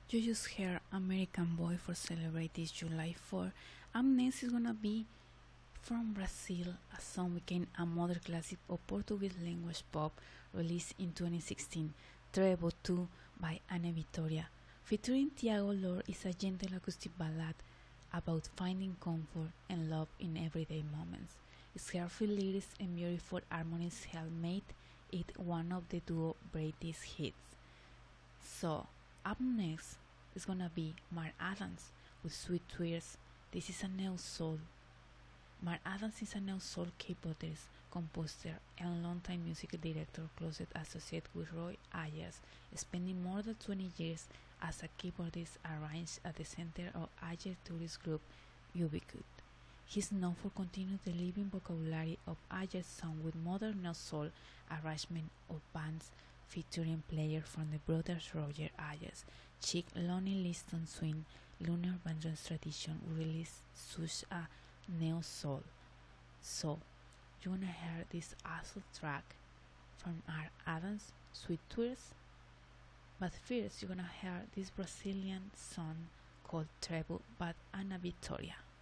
You just heard American Boy for celebrate this July 4. Up next is gonna be from Brazil, a song became a modern classic of Portuguese language pop released in 2016, Trevo 2 by Ana Vitória. Featuring Tiago Lor is a gentle acoustic ballad about finding comfort and love in everyday moments. Its heartfelt lyrics and beautiful harmonies have made it one of the duo's greatest hits. So, up next is gonna be Mark Adams with Sweet Tears. This is a neo soul. Mark Adams is a neo soul keyboardist, composer, and longtime music director closely associated with Roy Ayers, spending more than 20 years as a keyboardist arranged at the center of Ayers tourist group Ubiquit. He is known for continuing the living vocabulary of Ayers' sound with modern neo soul arrangement of bands featuring players from the brothers Roger Ayers, Chic, Lonnie Liston Swing, Lunar Vandross tradition released such a neo soul. So, you wanna hear this awesome track from Mark Adams, Sweet Tears? But first, you're gonna hear this Brazilian song called Trevo by Ana Vitória.